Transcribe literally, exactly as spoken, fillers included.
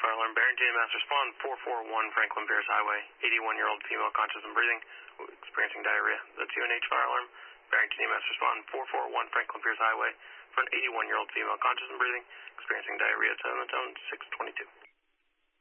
Fire alarm, Barrington E M S, respond four four one Franklin Pierce Highway, eighty-one-year-old female conscious and breathing, experiencing diarrhea. That's U N H Fire alarm, Barrington E M S, respond four four one Franklin Pierce Highway for an eighty-one-year-old female conscious and breathing, experiencing diarrhea, seven zone six twenty-two.